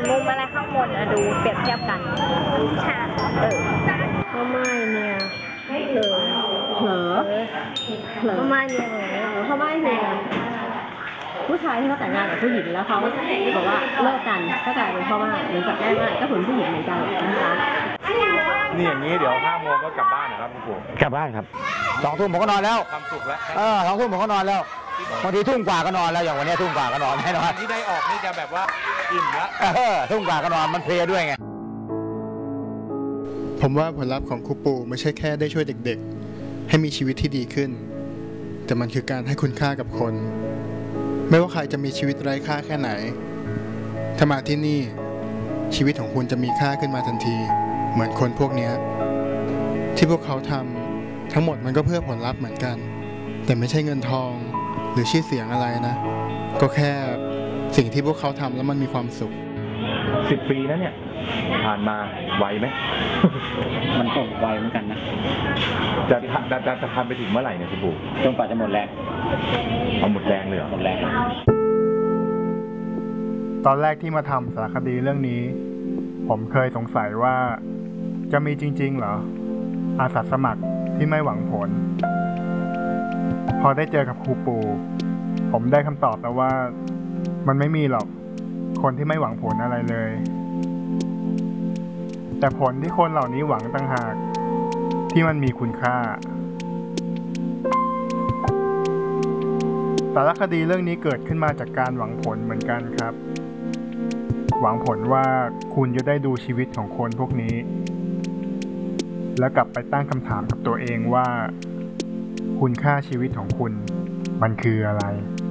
อนมุมอะไรข้างบนดูเปรียบเทียบกันใช่ก็ไม่เนี่ยเผลอก็ไม่เนี่ยเขาไม่เนี่ยผู้ชายที่เขาแต่งงานกับผู้หญิงแล้วเขาบอกว่าเลิกกันก็กลายเป็นพ่อม่ายหรือกับแม่ม่ายก็ผลผู้หญิงเหมือนกันนะคะนี่อย่างนี้เดี๋ยว5 โมงก็กลับบ้านนะครับคุณปู่กลับบ้านครับ2 ทุ่มผมก็นอนแล้วความสุขแล้ว 2 ทุ่มผมก็นอนแล้วบางทีทุ่มกว่าก็นอนแล้วอย่างวันนี้ทุ่มกว่าก็นอนแน่นอนที่ได้ออกนี่จะแบบว่าอิ่มแล้วทุ่มกว่าก็นอนมันเพลียด้วยไงผมว่าผลลัพธ์ของครูปู่ไม่ใช่แค่ได้ช่วยเด็กๆให้มีชีวิตที่ดีขึ้นแต่มันคือการให้คุณค่ากับคนไม่ว่าใครจะมีชีวิตไร้ค่าแค่ไหนถ้ามาที่นี่ชีวิตของคุณจะมีค่าขึ้นมาทันทีเหมือนคนพวกนี้ที่พวกเขาทำทั้งหมดมันก็เพื่อผลลัพธ์เหมือนกันแต่ไม่ใช่เงินทองหรือชื่อเสียงอะไรนะก็แค่สิ่งที่พวกเขาทำแล้วมันมีความสุข 10 ปีนะเนี่ยผ่านมาไวไหมมันก็ไวเหมือนกันนะจะทำไปถึงเมื่อไหร่เนี่ยคุณปู่จนกว่าจะหมดแรงเอาหมดแรงเลยเหรอหมดแรงตอนแรกที่มาทำสารคดีเรื่องนี้ผมเคยสงสัยว่าจะมีจริงๆเหรออาสาสมัครที่ไม่หวังผลพอได้เจอกับครูปู่ผมได้คำตอบแล้วว่ามันไม่มีหรอกคนที่ไม่หวังผลอะไรเลยแต่ผลที่คนเหล่านี้หวังต่างหากที่มันมีคุณค่าสารคดีเรื่องนี้เกิดขึ้นมาจากการหวังผลเหมือนกันครับหวังผลว่าคุณจะได้ดูชีวิตของคนพวกนี้แล้วกลับไปตั้งคำถามกับตัวเองว่าคุณค่าชีวิตของคุณมันคืออะไร